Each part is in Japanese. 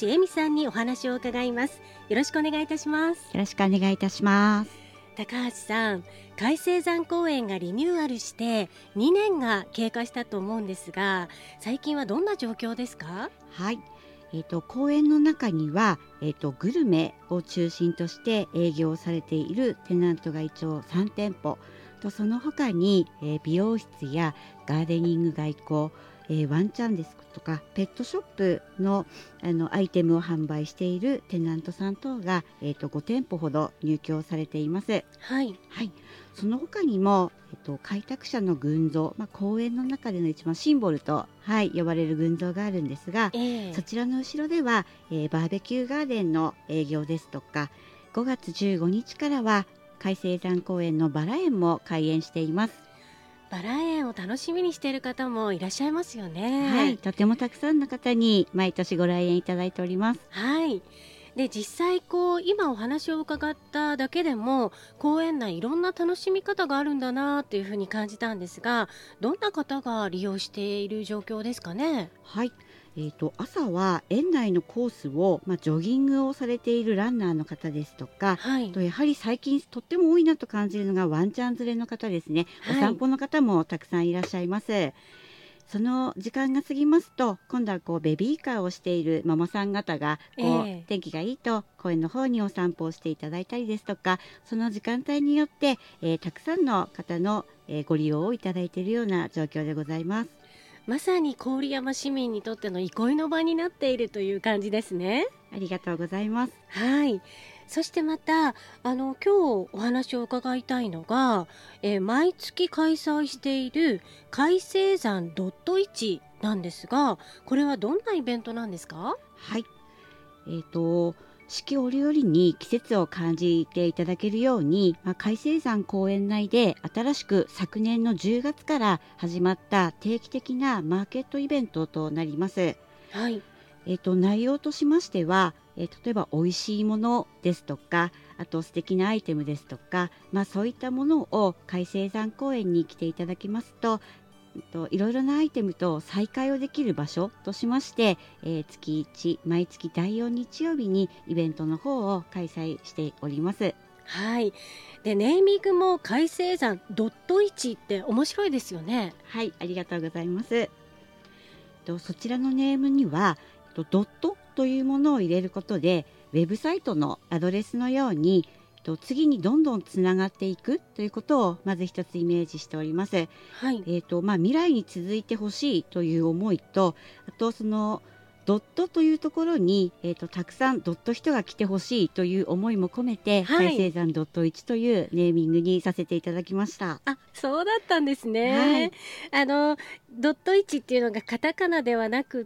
橋恵美さんにお話を伺います。よろしくお願いいたします。 よろしくお願いいたします。 高橋さん、海星山公園がリニューアルして2年が経過したと思うんですが、最近はどんな状況ですか？ はい、公園の中には、グルメを中心として営業されているテナントが一応3店舗と、その他に、美容室やガーデニング外交、ワンちゃんですとかペットショップの、アイテムを販売しているテナントさん等が、5店舗ほど入居されています。 はい、 はい、その他にも、開拓者の群像、公園の中での一番シンボルと、呼ばれる群像があるんですが、そちらの後ろでは、バーベキューガーデンの営業ですとか、5月15日からは海星山公園のバラ園も開園しています。 バラ園を楽しみにしている方もいらっしゃいますよね。 はい、とてもたくさんの方に毎年ご来園いただいております。 はい。で、実際今お話を伺っただけでも公園内いろんな楽しみ方があるんだなというふうに感じたんですが、どんな方が利用している状況ですかね？ はい、朝は園内のコースを、ジョギングをされているランナーの方ですとか、 はい、 とやはり最近とっても多いなと感じるのがワンちゃん連れの方ですね。お散歩の方もたくさんいらっしゃいます。その時間が過ぎますと、今度はベビーカーをしているママさん方が天気がいいと公園の方にお散歩をしていただいたりですとか、その時間帯によって、たくさんの方の、ご利用をいただいているような状況でございます。 まさに郡山市民にとっての憩いの場になっているという感じですね。 ありがとうございます。 はい。そしてまた今日お話を伺いたいのが、毎月開催している海星山ドット市なんですが、これはどんなイベントなんですか？ はい、四季折々に季節を感じていただけるように、海星山公園内で新しく昨年の10月から始まった定期的なマーケットイベントとなります。 はい。 内容としましては、例えば美味しいものですとか、あと素敵なアイテムですとか、そういったものを海星山公園に来ていただきますと、いろいろなアイテムと再会をできる場所としまして、月1毎月第4日曜日にイベントの方を開催しております。 はい。で、ネーミングも海星山ドット市って面白いですよね。 はい、ありがとうございます。そちらのネームにはドットというものを入れることで、ウェブサイトのアドレスのように次にどんどんつながっていくということをまず一つイメージしております。 はい。 未来に続いてほしいという思いと、あとそのドットというところに、たくさんドット人が来てほしいという思いも込めて、 はい海星山ドット1というネーミングにさせていただきました。 あ、そうだったんですはね。 い、 ドット1っていうのがカタカナではなくって、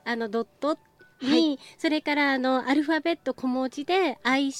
ドットに、 はい、 それからアルファベット小文字で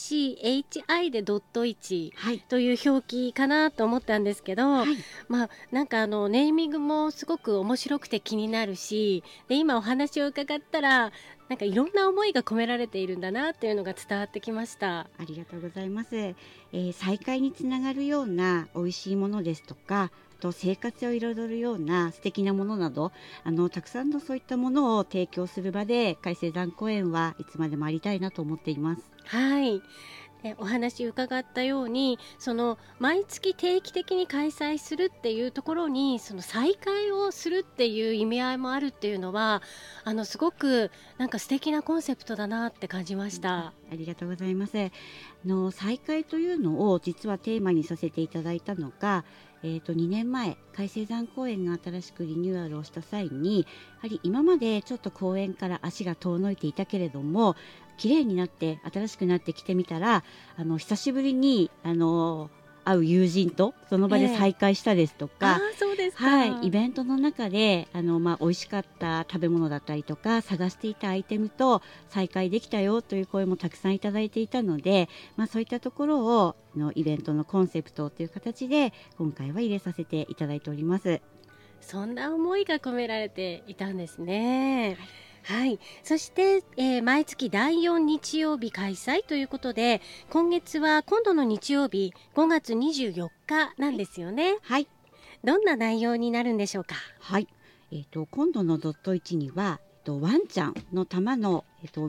ICHI でドット1 はい、 という表記かなと思ったんですけど、 はい、 なんかネーミングもすごく面白くて気になるし、で、今お話を伺ったら、なんかいろんな思いが込められているんだなっていうのが伝わってきました。 ありがとうございます。再会につながるような美味しいものですとか、と生活を彩るような素敵なものなど、たくさんのそういったものを提供する場で海星山公園はいつまでもありたいなと思っています。 はい。で、お話伺ったように、毎月定期的に開催するっていうところに、再開をするっていう意味合いもあるっていうのは、すごくなんか素敵なコンセプトだなって感じました。 ありがとうございます。再開というのを実はテーマにさせていただいたのが、2年前海星山公園が新しくリニューアルをした際に、やはり今までちょっと公園から足が遠のいていたけれども、綺麗になって新しくなってきてみたら、久しぶりに会う友人とその場で再会したですとか、 そうですか。 はい、イベントの中で美味しかった食べ物だったりとか探していたアイテムと再会できたよという声もたくさんいただいていたので、そういったところをイベントのコンセプトという形で今回は入れさせていただいております。 そんな思いが込められていたんですね。はい。そして、毎月第4日曜日開催ということで、今度の日曜日、5月24日なんですよね。 はい、 どんな内容になるんでしょうか？ はい、今度のドット1には、ワンちゃんの玉の、